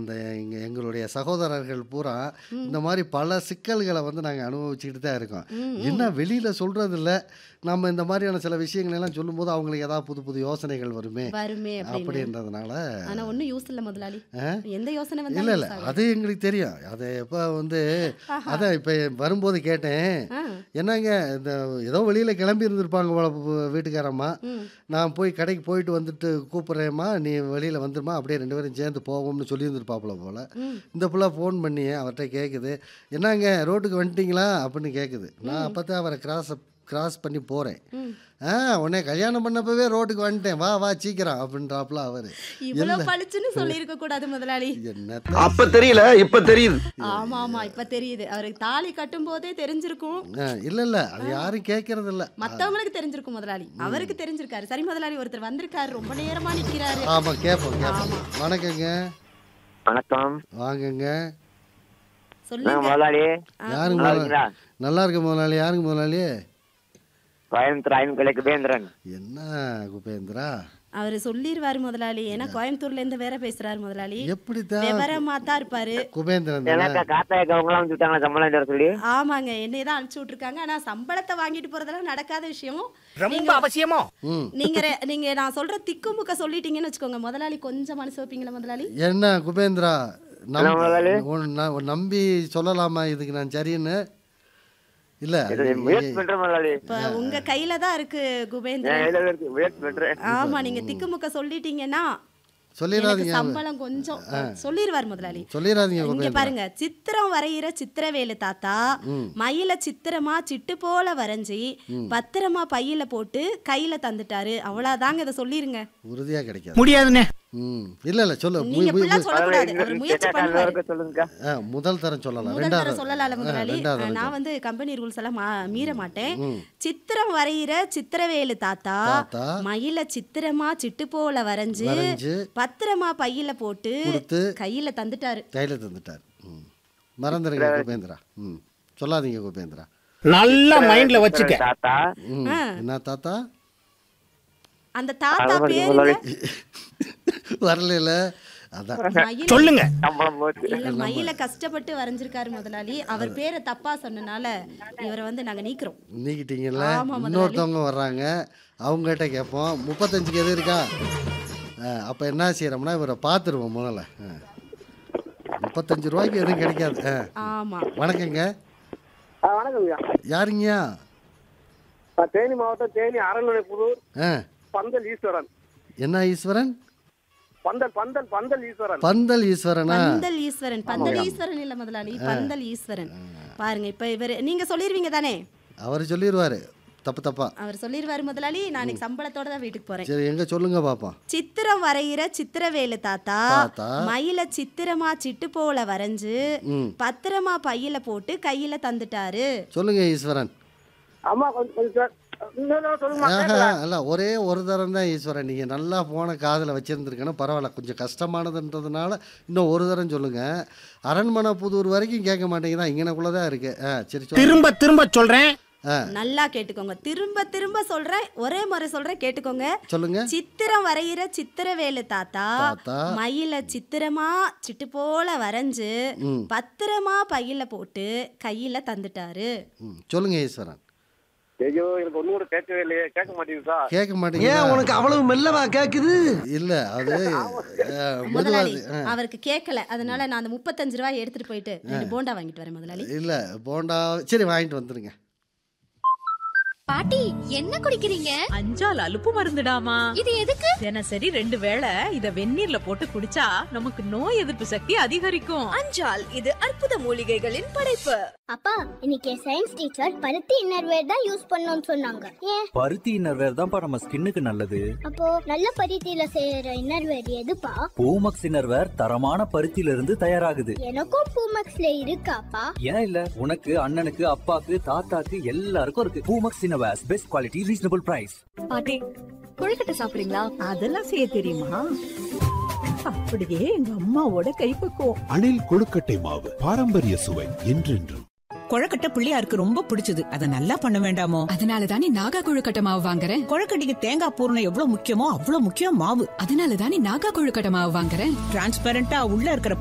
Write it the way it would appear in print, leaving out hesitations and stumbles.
அந்த எங்களுடைய சகோதரர்கள் பூரா இந்த மாதிரி பல சிக்கல்களை வந்து நாங்கள் அனுபவிச்சுக்கிட்டு தான் இருக்கோம். என்ன வெளியில் சொல்கிறது இல்லை, நம்ம இந்த மாதிரியான சில விஷயங்கள் எல்லாம் சொல்லும்போது அவங்களுக்கு ஏதாவது புது புது யோசனைகள் வருமே அப்படின்றதுனால. ஆனா ஒன்றும் யூஸ் இல்லை முதலாளி, எந்த யோசனை இல்லை வந்தாலும் இல்லை அது எங்களுக்கு தெரியும். அதை எப்போ வந்து அதான் இப்போ வரும்போது கேட்டேன், என்னங்க இந்த ஏதோ வெளியில் கிளம்பி இருந்திருப்பாங்க போல வீட்டுக்காரம்மா, நான் போய் கடைக்கு போயிட்டு வந்துட்டு கூப்பிட்றேம்மா, நீ வெளியில் வந்துருமா, அப்படியே 2 பேரும் சேர்ந்து போவோம்னு சொல்லியிருந்துருப்பாப்புல போல். இந்த பிள்ளை ஃபோன் பண்ணி அவர்கிட்ட கேட்குது, என்னங்க ரோட்டுக்கு வந்துட்டீங்களா அப்படின்னு கேட்குது. நான் அப்போ தான் அவரை கிராஸ் பண்ணி போகிறேன். உடனே கல்யாணம் பண்ணப்பவே ரோட்டுக்கு வந்துட்டேன், வா வா சீக்கிரம் அப்படின்றாப்புல அவர். இவ்வளவு பளிச்சுன்னு சொல்லியிருக்க கூடாது முதலாளி. என்ன அப்ப தெரியல, இப்ப தெரியுது. ஆமா ஆமா இப்ப தெரியுது. அவருக்கு தாலி கட்டும் போதே தெரிஞ்சிருக்கும். இல்லை இல்லை அது யாரும் கேட்கறது இல்லை, மத்தவங்களுக்கு தெரிஞ்சிருக்கும் முதலாளி, அவருக்கு தெரிஞ்சிருக்காரு. சரி முதலாளி, ஒருத்தர் வந்திருக்காரு, ரொம்ப நேரமா நிக்கிறாரு. ஆமாம் கேட்போம் கேட்போம். வணக்கங்க. வணக்கம். வாங்கங்க. சொல்லுங்க முதலாளி. யாருங்க முதலாளி? நல்லா இருக்க முதலாளி. யாருங்க முதலாளி? கோயம்புத்தூர் குபேந்திரன். என்ன குபேந்திரா? அவரு சொல்லிருவாரு முதலாளி, ஏன்னா கோயம்புத்தூர்ல இருந்து வேற பேசுறாரு முதலாளி. எப்படித்தான் விவரமா தான் இருப்பாரு. குபேந்திரன் தானே? எனக்கு காத்தாயக்கவங்களாம் வந்துட்டாங்களா சம்பளம் தர சொல்லி? ஆமாங்க, என்னைய தான் அனுப்பிச்சு விட்டுருக்காங்க. ஆனா சம்பளத்தை வாங்கிட்டு போறதெல்லாம் நடக்காத விஷயம். ரொம்ப அவசியமோ? நீங்க நான் சொல்ற திக்குமுக்க சொல்லிட்டீங்கன்னு வச்சுக்கோங்க முதலாளி, கொஞ்சம் மனசு வைப்பீங்களா முதலாளி? என்ன குபேந்திரா, நம்பி சொல்லலாமா இதுக்கு நான் சரின்னு? இல்ல இப்ப உங்க கையில தான் இருக்கு குபேந்திரன். ஆமா, நீங்க திக்குமுக்க சொல்லிட்டீங்கன்னா சொல்லிடாதீங்க, சம்பளம் கொஞ்சம் சொல்லிடுவார் முதலாளி. சொல்லிடாதீங்க. இங்க பாருங்க, சித்திரம் வரைகிற சித்திரவேலு தாத்தா மயில சித்திரமா சிட்டு போல வரைஞ்சி பத்திரமா பையில போட்டு கையில தந்துட்டாரு. அவ்வளவுதாங்க, இதை சொல்லிருங்க. உறுதியா கிடைக்காது. முடியாதுன்னு. இல்ல இல்ல சொல்லு. நீங்க இப்படிலாம் சொல்லக்கூடாது. அவர் முயற்சி பண்ணுவாரு. முதல் தரம் சொல்லலாம், முதல் தரம் சொல்லலாம்ல முதலாளி. நான் வந்து கம்பெனி ரூல்ஸ் எல்லாம் மீற மாட்டேன். சித்திரம் வரைகிற சித்திரவேலு தாத்தா மயில சித்திரமா சிட்டு போல வரைஞ்சு பத்திரமா பையில போட்டு கையில தந்துட்டாரு. மறந்துருங்க குபேந்திரா. சொல்லாதீங்க குபேந்திரா. நல்ல மைண்ட்ல வச்சுக்க. என்ன தாத்தா? அந்த தாத்தா பேரு வரல. அதான் சொல்லுங்க. இல்ல, மயில கஷ்டப்பட்டு வரைஞ்சிருக்காரு முதலாளி. அவர் பேரை தப்பா சொன்னனால இவரை வந்து நாங்க நீக்கிறோம். நீக்கிட்டீங்கல்ல. இன்னொருத்தவங்க வர்றாங்க, அவங்ககிட்ட கேட்போம். 35க்கு எது இருக்கா? அப்போ என்ன செய்யறோம்னா இவரை பார்த்துருவோம் முதல்ல. 35 ரூபாய்க்கு எதுவும் கிடைக்காது. ஆமா. வணக்கங்க. வணக்கம்யா. யாருங்கய்யா? தேனி மாவட்டம் தேனி அரண்மனைப்புதூர் பந்தல் ஈஸ்வரன். என்ன ஈஸ்வரன்? பந்தல் ஈஸ்வரன். பந்தல் ஈஸ்வரனா? பந்தல் ஈஸ்வரன். பந்தல் ஈஸ்வரன் இல்ல முதலாளி, பந்தல் ஈஸ்வரன். பாருங்க, இப்ப இவர் நீங்க சொல்லிருவீங்க தானே? அவர் சொல்லிடுவாரு தப்பா. அவர் சொல்லிடுவாரு முதலாளி. நான் இன்னைக்கு சம்பளத்தோட தான் வீட்டுக்கு போறேன். சரி, எங்க சொல்லுங்க பாப்போம். சித்திரம் வரைகிற சித்திரவேலு தாத்தா மயில சித்திரமா சிட்டு போல வரைஞ்சு பத்திரமா பையில போட்டு கையில தந்துட்டாரு. சொல்லுங்க ஈஸ்வரன். அம்மா கொஞ்சம் அல்ல, ஒரே ஒரு தரம் தான் ஈஸ்வரன். நீங்க நல்லா போன காதில் வச்சிருந்துருக்கணும். பரவாயில்ல, கொஞ்சம் கஷ்டமானதுன்றதுனால இன்னும் ஒரு தரம் சொல்லுங்க. அரண்மனை புதூர் வரைக்கும் கேட்க மாட்டேங்குதா? இங்கனக்குள்ளதான் இருக்கு. சரி, திரும்ப திரும்ப சொல்றேன், நல்லா கேட்டுக்கோங்க. திரும்ப திரும்ப சொல்றேன், ஒரே முறை சொல்றேன், கேட்டுக்கோங்க. சொல்லுங்க. சித்திரம் வரைகிற சித்திரவேலு தாத்தா மயில சித்திரமா சிட்டு போல வரைஞ்சு பத்திரமா பையில போட்டு கையில தந்துட்டாரு. சொல்லுங்க ஈஸ்வரன். ஐயோ, எனக்கு ஒண்ணு கூட கேட்கவே இல்லையே. கேட்க மாட்டேங்குதா? கேட்க மாட்டேங்குது. ஏன் உனக்கு அவ்வளவு மெல்லவா கேக்குது? இல்ல, அது முதலாளி அவருக்கு கேட்கல, அதனால நான் அந்த 35 ரூபாய் எடுத்துட்டு போயிட்டு போண்டா வாங்கிட்டு வரேன் முதலாளி. இல்ல, போண்டா சரி வாங்கிட்டு வந்துருங்க. பாட்டி, என்ன குடிக்கிறீங்க? அஞ்சால் அலுப்பு மருந்துடாமா. இது எதுக்கு? தினசரி 2 வேளை இத வெந்நீர்ல போட்டு குடிச்சா நமக்கு நோய் எதிர்ப்பு சக்தி அதிகரிக்கும். அஞ்சால், இது அற்புத மூலிகைகளின் படைப்பு. அப்பா, இன்னைக்கு சயின்ஸ் டீச்சர் பருத்தி இன்னர்வேர் தான் யூஸ் பண்ணணும்னு சொன்னாங்க. ஏன்? பருத்தி இன்னர்வேர் தான்ப்பா நம்ம ஸ்கின்னுக்கு நல்லது. அப்போ நல்ல பருத்தியில செய்யற இன்னர்வேர் எதுப்பா? பூமக்ஸ் இன்னர்வேர் தரமான பருத்தியில இருந்து தயாராகுது. எனக்கும் பூமக்ஸ்ல இருக்காப்பா? ஏன் இல்ல, உனக்கு, அண்ணனுக்கு, அப்பாக்கு, தாத்தாக்கு எல்லாருக்கும் இருக்கு. Poomex innerwear, best quality, reasonable price. பாட்டி, கொழுக்கட்டை சாப்பிடுறீங்களா? அதெல்லாம் செய்ய தெரியுமா? அப்படியே எங்க அம்மாவோட கைப்பக்குவம். அணில் கொழுக்கட்டை மாவு, பாரம்பரிய சுவை என்றென்றும். கொழுக்கட்டை பிள்ளையாருக்கு ரொம்ப பிடிச்சது, அதை நல்லா பண்ண வேண்டாமோ? அதனால தானே நாகா கொழுக்கட்டை மாவு வாங்குறேன். கொழுக்கட்டைக்கு தேங்காய் பூரணம் எவ்வளவு முக்கியமோ அவ்வளவு முக்கியம் மாவு. அதனால தானே நாகா கொழுக்கட்டை மாவு வாங்குறேன். டிரான்ஸ்பரண்டா உள்ள இருக்கிற